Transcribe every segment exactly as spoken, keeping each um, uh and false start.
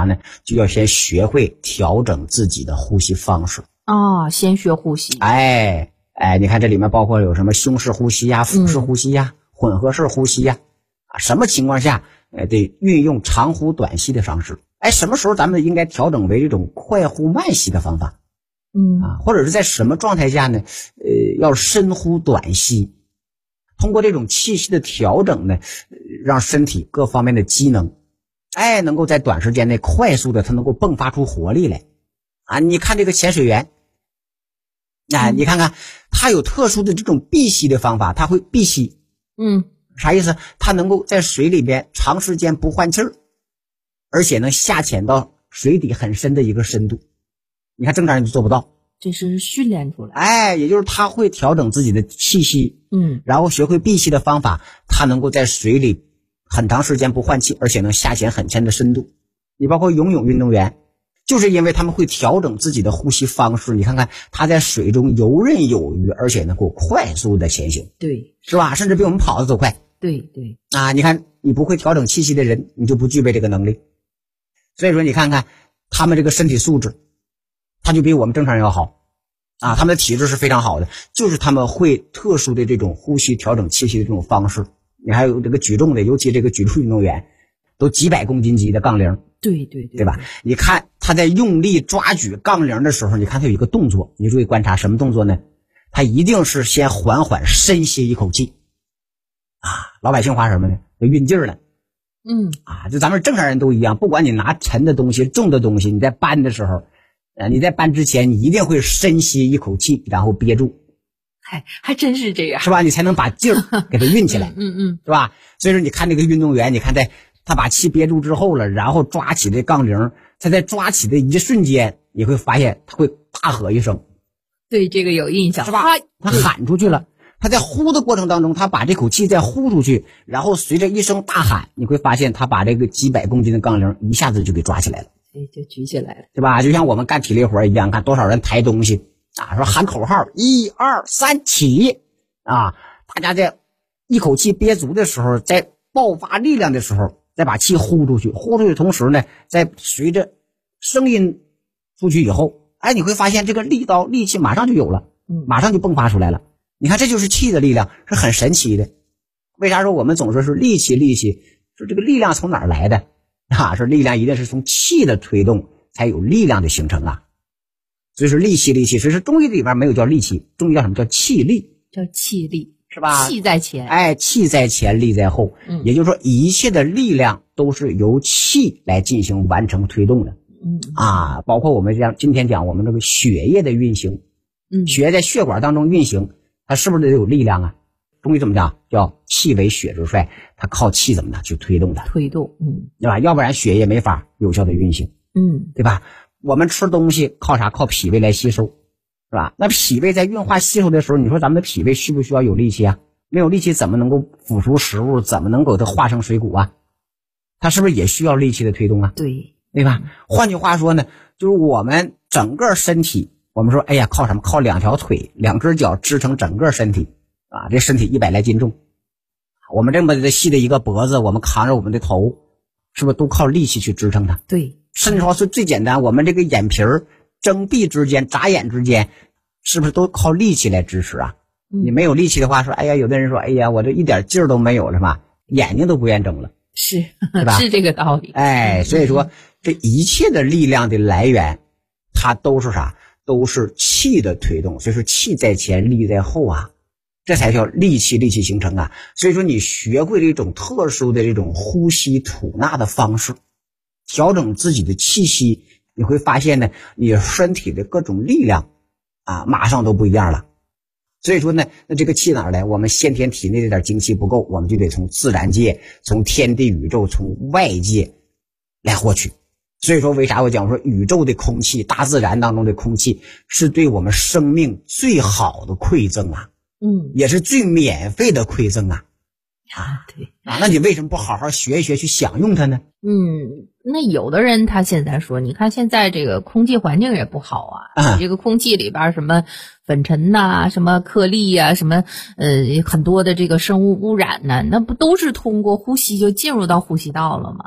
呢？就要先学会调整自己的呼吸方式啊，先学呼吸。 哎哎，你看这里面包括有什么胸式呼吸呀、腹式呼吸呀、嗯、混合式呼吸呀，啊，什么情况下呃得运用长呼短吸的方式？哎，什么时候咱们应该调整为这种快呼慢吸的方法？ 嗯啊，或者是在什么状态下呢？呃，要深呼短吸，通过这种气息的调整呢，让身体各方面的机能，哎，能够在短时间内快速的，它能够迸发出活力来。啊，你看这个潜水员，哎，你看看他有特殊的这种闭吸的方法，他会闭吸。 嗯， 啥意思？他能够在水里边长时间不换气儿，而且能下潜到水底很深的一个深度。你看正常人就做不到， 这是训练出来。 哎，也就是他会调整自己的气息， 嗯， 然后学会闭气的方法，他能够在水里很长时间不换气，而且能下潜很深的深度。你包括游泳运动员，就是因为他们会调整自己的呼吸方式，你看看他在水中游刃有余，而且能够快速的前行， 对， 是吧？甚至比我们跑得都快。 对对啊，你看你不会调整气息的人，你就不具备这个能力。所以说你看看他们这个身体素质，他就比我们正常人要好啊，他们的体质是非常好的，就是他们会特殊的这种呼吸调整气息的这种方式。你还有这个举重的，尤其这个举重运动员都几百公斤级的杠铃， 对对对， 对吧？你看他在用力抓举杠铃的时候，你看他有一个动作，你注意观察什么动作呢？他一定是先缓缓深吸一口气啊，老百姓话什么呢？就运劲儿了。 嗯啊，就咱们正常人都一样，不管你拿沉的东西、重的东西，你在搬的时候，呃，你在搬之前，你一定会深吸一口气，然后憋住， 还还真是这样， 是吧？你才能把劲儿给它运起来， 嗯嗯， 是吧？所以说，你看这个运动员，你看在他把气憋住之后了，然后抓起这杠铃，他在抓起的一瞬间，你会发现他会大喝一声， 对这个有印象， 是吧？他喊出去了。他在呼的过程当中，他把这口气再呼出去，然后随着一声大喊，你会发现他把这个几百公斤的杠铃一下子就给抓起来了， 对，就举起来了， 对吧？就像我们干体力活一样，看多少人抬东西啊，说喊口号一二三起啊，大家在一口气憋足的时候，在爆发力量的时候，再把气呼出去，呼出去的同时呢，在随着声音出去以后，哎，你会发现这个力道力气马上就有了，马上就迸发出来了。你看这就是气的力量，是很神奇的。为啥说我们总说是力气力气，说这个力量从哪儿来的啊？说力量一定是从气的推动才有力量的形成啊。所以说力气力气，所以说中医里边没有叫力气，中医叫什么？叫气力， 叫气力， 是吧？ 气在前， 哎，气在前，力在后。嗯，也就是说一切的力量都是由气来进行完成推动的。 嗯啊，包括我们讲今天讲我们这个血液的运行， 嗯， 血液在血管当中运行。它是不是得有力量啊？中医怎么讲？叫气为血之帅，它靠气怎么的去推动它？ 推动，嗯， 对吧？要不然血液没法有效的运行， 嗯， 对吧？我们吃东西靠啥？靠脾胃来吸收，是吧？那脾胃在运化吸收的时候，你说咱们的脾胃需不需要有力气啊？没有力气怎么能够腐熟食物？怎么能够它化成水谷啊？它是不是也需要力气的推动啊？ 对， 对吧？换句话说呢，就是我们整个身体。我们说，哎呀，靠什么？靠两条腿、两只脚支撑整个身体啊！这身体一百来斤重，我们这么的细的一个脖子，我们扛着我们的头，是不是都靠力气去支撑它？ 对， 甚至说是最简单，我们这个眼皮儿、睁闭之间、眨眼之间，是不是都靠力气来支持啊？嗯、你没有力气的话，说，哎呀，有的人说，哎呀，我这一点劲儿都没有了嘛，眼睛都不愿睁了， 是， 是吧？ 是这个道理。 哎，所以说，这一切的力量的来源，它都是啥？都是气的推动，所以说气在前，力在后啊，这才叫力气，力气形成啊。所以说你学会这种特殊的这种呼吸吐纳的方式，调整自己的气息，你会发现呢，你身体的各种力量啊，马上都不一样了。所以说呢，那这个气哪儿来？我们先天体内这点精气不够，我们就得从自然界、从天地宇宙、从外界来获取。所以说为啥我讲说宇宙的空气，大自然当中的空气是对我们生命最好的馈赠啊， 嗯， 也是最免费的馈赠啊。 啊，对啊，那你为什么不好好学一学去享用它呢？ 嗯，那有的人他现在说，你看现在这个空气环境也不好啊，啊这个空气里边什么粉尘呐、啊，什么颗粒呀、啊，什么呃很多的这个生物污染呢、啊，那不都是通过呼吸就进入到呼吸道了吗？ 啊。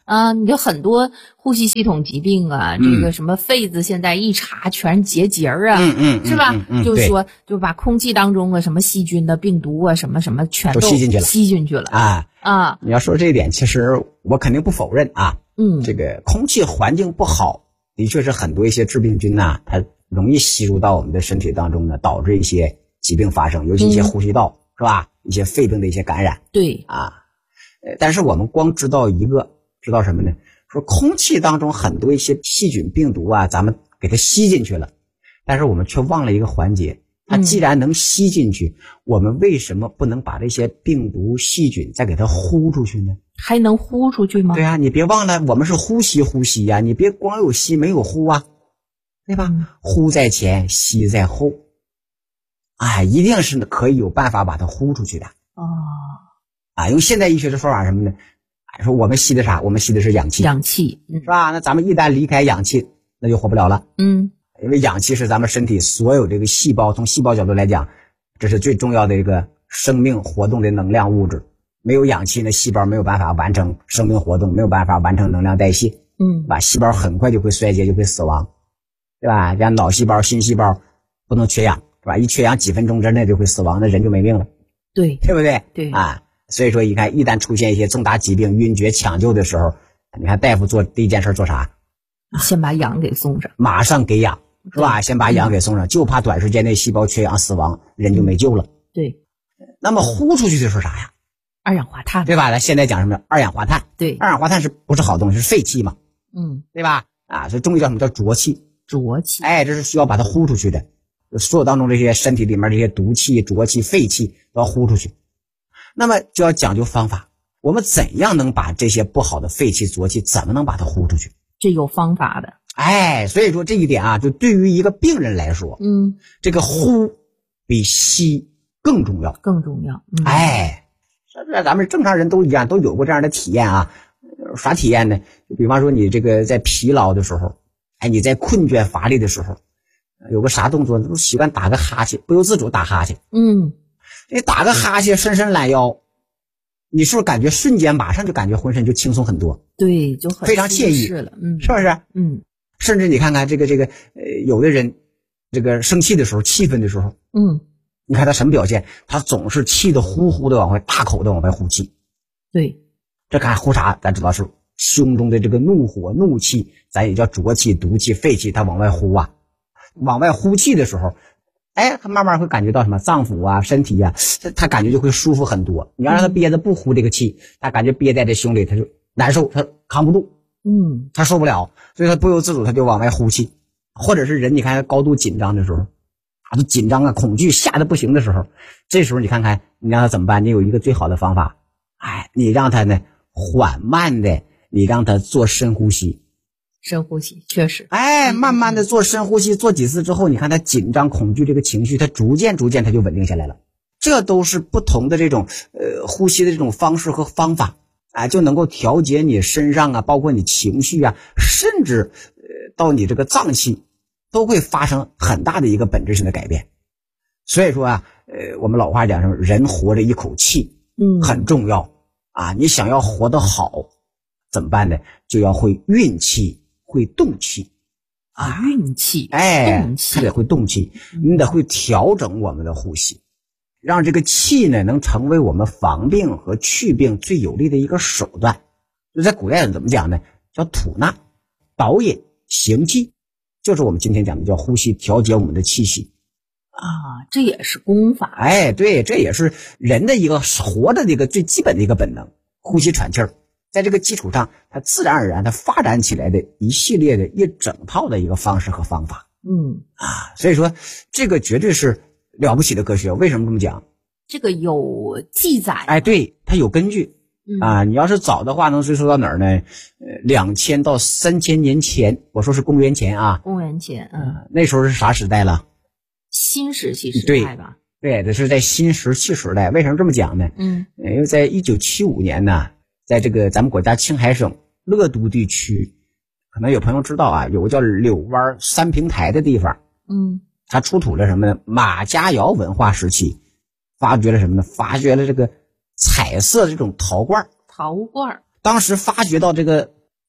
啊，你就很多呼吸系统疾病啊， 嗯、 这个什么肺子现在一查全是结节啊， 嗯嗯， 是吧？ 嗯嗯、 就是说，就把空气当中的什么细菌的病毒啊，什么什么全都吸进去了， 吸进去了啊啊！ 你要说这一点，其实我肯定不否认啊。 嗯， 这个空气环境不好，的确是很多一些致病菌呐、啊，它容易吸入到我们的身体当中呢，导致一些疾病发生，尤其一些呼吸道、嗯、是吧？一些肺病的一些感染。 对啊，呃，但是我们光知道一个，知道什么呢？说空气当中很多一些细菌病毒啊，咱们给它吸进去了，但是我们却忘了一个环节。它既然能吸进去、嗯、我们为什么不能把这些病毒细菌再给它呼出去呢？ 还能呼出去吗？ 对啊，你别忘了我们是呼吸呼吸呀、啊，你别光有吸没有呼啊，对吧、嗯、呼在前吸在后，哎，一定是可以有办法把它呼出去的。 哦， 啊，用现代医学的说法什么呢？说我们吸的啥？我们吸的是氧气， 氧气、嗯、 是吧？那咱们一旦离开氧气，那就活不了了。 嗯， 因为氧气是咱们身体所有这个细胞，从细胞角度来讲，这是最重要的一个生命活动的能量物质。没有氧气呢，细胞没有办法完成生命活动，没有办法完成能量代谢。 嗯， 把细胞很快就会衰竭，就会死亡，对吧？像脑细胞、新细胞不能缺氧，是吧？一缺氧几分钟之内就会死亡，那人就没命了。 对， 对不对？ 对啊，所以说你看，一旦出现一些重大疾病、晕厥、抢救的时候，你看大夫做第一件事做啥？ 先把氧给送上， 马上给氧，是吧？先把氧给送上，就怕短时间内细胞缺氧死亡，人就没救了。 对。 那么呼出去的是啥呀？ 二氧化碳， 对吧？咱现在讲什么？二氧化碳。 对， 二氧化碳是不是好东西？是废气嘛？ 嗯， 对吧？啊，所以中医叫什么？叫浊气。 浊气。 哎，这是需要把它呼出去的。所有当中这些身体里面这些毒气、浊气、废气都要呼出去。那么就要讲究方法，我们怎样能把这些不好的废气、浊气，怎么能把它呼出去？ 这有方法的。 哎，所以说这一点啊，就对于一个病人来说， 嗯， 这个呼比吸更重要， 更重要。嗯、 哎，这咱们正常人都一样，都有过这样的体验啊。啥体验呢？就比方说你这个在疲劳的时候，哎，你在困倦乏力的时候，有个啥动作，都习惯打个哈欠，不由自主打哈欠。 嗯， 你打个哈欠，伸伸懒腰，你是不是感觉瞬间马上就感觉浑身就轻松很多？ 对，就很非常惬意了，嗯， 是不是？ 嗯， 甚至你看看这个这个呃，有的人这个生气的时候、气愤的时候， 嗯， 你看他什么表现？他总是气得呼呼的往外，大口的往外呼气。 对， 这看呼啥？咱知道是胸中的这个怒火、怒气，咱也叫浊气、毒气、废气，它往外呼啊。往外呼气的时候，哎，他慢慢会感觉到什么脏腑啊、身体啊，他感觉就会舒服很多。你要让他憋着不呼这个气，他感觉憋在这胸里，他就难受，他扛不住， 嗯， 他受不了，所以他不由自主他就往外呼气。或者是人，你看他高度紧张的时候，啊，都紧张啊、恐惧吓得不行的时候，这时候你看看你让他怎么办？你有一个最好的方法，哎，你让他呢缓慢的，你让他做深呼吸。 深呼吸确实， 哎，慢慢的做深呼吸，做几次之后，你看他紧张恐惧这个情绪，他逐渐逐渐他就稳定下来了。这都是不同的这种呃呼吸的这种方式和方法，哎，就能够调节你身上啊，包括你情绪啊，甚至呃到你这个脏器都会发生很大的一个本质性的改变。所以说啊，呃我们老话讲什么，人活着一口气， 嗯， 很重要啊。你想要活得好，怎么办呢？就要会运气。会动气啊，运气， 哎， 动气， 得会动气，你得会调整我们的呼吸，让这个气呢能成为我们防病和祛病最有力的一个手段。就在古代怎么讲呢？叫吐纳、导引、行气，就是我们今天讲的叫呼吸，调节我们的气息啊，这也是功法。 哎，对，这也是人的一个活着的一个最基本的一个本能，呼吸喘气儿。在这个基础上，它自然而然它发展起来的一系列的一整套的一个方式和方法。 嗯啊，所以说这个绝对是了不起的科学。为什么这么讲？ 这个有记载。 哎，对，它有根据。 嗯、 啊，你要是早的话，能追溯到哪儿呢？呃，两千到三千年前，我说是公元前啊。 公元前，嗯， 呃、那时候是啥时代了？ 新石器时代吧。 对，这是在新石器时代。为什么这么讲呢？ 嗯， 因为在一九七五年呢。在这个咱们国家青海省乐都地区，可能有朋友知道啊，有个叫柳湾三平台的地方， 嗯， 它出土了什么呢？马家窑文化时期发掘了什么呢？发掘了这个彩色的这种陶罐。 陶罐， 当时发掘到这个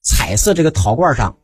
彩色这个陶罐上